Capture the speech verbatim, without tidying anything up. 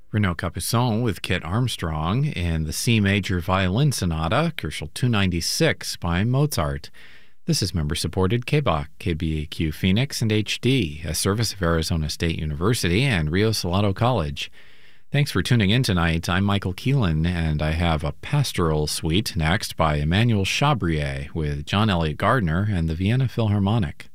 Renaud Capuçon with Kit Armstrong in the C Major Violin Sonata, Koelschel two ninety-six by Mozart. This is member-supported K B A Q, K B A Q Phoenix, and H D, a service of Arizona State University and Rio Salado College. Thanks for tuning in tonight. I'm Michael Keelan, and I have a pastoral suite next by Emmanuel Chabrier with John Elliott Gardner and the Vienna Philharmonic.